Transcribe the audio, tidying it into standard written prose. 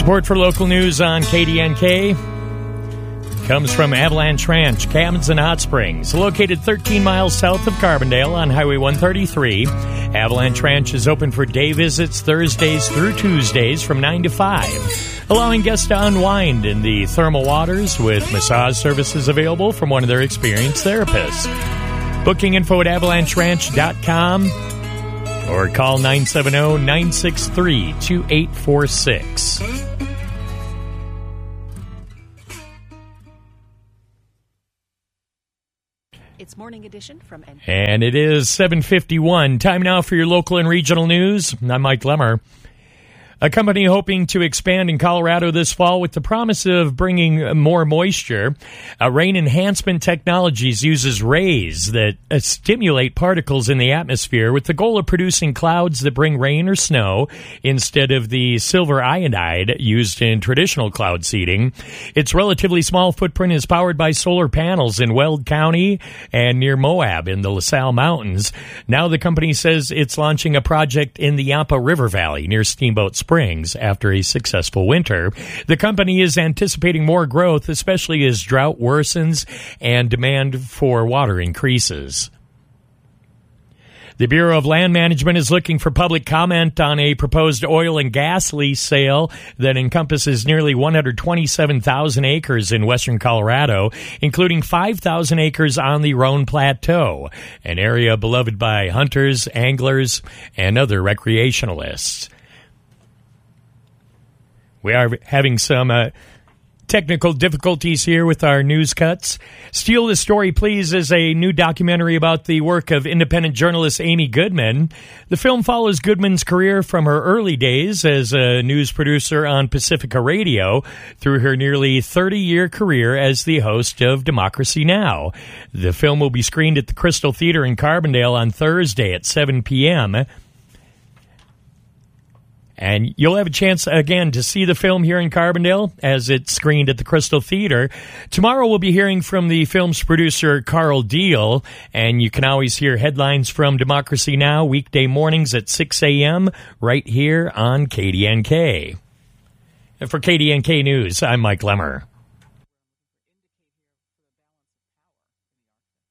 Support for local news on KDNK comes from Avalanche Ranch, Cabins and Hot Springs, located 13 miles south of Carbondale on Highway 133. Avalanche Ranch is open for day visits Thursdays through Tuesdays from 9 to 5, allowing guests to unwind in the thermal waters with massage services available from one of their experienced therapists. Booking info at avalancheranch.com or call 970-963-2846. It's Morning Edition from NPR. And it is 7:51. Time now for your local and regional news. I'm Mike Lemmer. A company hoping to expand in Colorado this fall with the promise of bringing more moisture. Rain Enhancement Technologies uses rays that stimulate particles in the atmosphere with the goal of producing clouds that bring rain or snow instead of the silver iodide used in traditional cloud seeding. Its relatively small footprint is powered by solar panels in Weld County and near Moab in the LaSalle Mountains. Now the company says it's launching a project in the Yampa River Valley near Steamboat Springs after a successful winter. The company is anticipating more growth, especially as drought worsens and demand for water increases. The Bureau of Land Management is looking for public comment on a proposed oil and gas lease sale that encompasses nearly 127,000 acres in western Colorado, including 5,000 acres on the Roan Plateau, an area beloved by hunters, anglers, and other recreationalists. We are having some technical difficulties here with our news cuts. Steal This Story, Please is a new documentary about the work of independent journalist Amy Goodman. The film follows Goodman's career from her early days as a news producer on Pacifica Radio through her nearly 30-year career as the host of Democracy Now! The film will be screened at the Crystal Theater in Carbondale on Thursday at 7 p.m., and you'll have a chance, again, to see the film here in Carbondale as it's screened at the Crystal Theater. Tomorrow we'll be hearing from the film's producer, Carl Deal, and you can always hear headlines from Democracy Now! Weekday mornings at 6 a.m. right here on KDNK. And for KDNK News, I'm Mike Lemmer.